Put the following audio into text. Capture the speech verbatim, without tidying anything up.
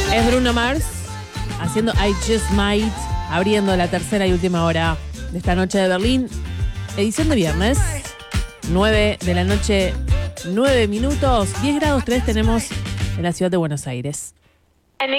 Es Bruno Mars haciendo I Just Might, abriendo la tercera y última hora de esta noche de Berlín. Edición de viernes, nueve de la noche, nueve minutos, diez grados tres tenemos en la ciudad de Buenos Aires.